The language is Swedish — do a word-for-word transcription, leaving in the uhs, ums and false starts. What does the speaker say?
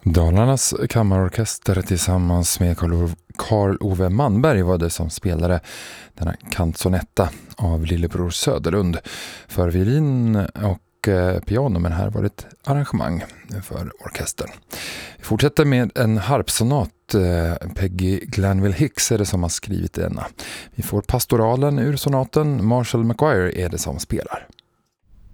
Dalarnas kammarorkester tillsammans med Carl Ove Manberg var det som spelade denna canzonetta av Lillebror Söderlund för violin och piano, men här var det ett arrangemang för orkestern. Vi fortsätter med en harpsonat. Peggy Glanville Hicks är det som har skrivit denna. Vi får pastoralen ur sonaten. Marshall McGuire är det som spelar.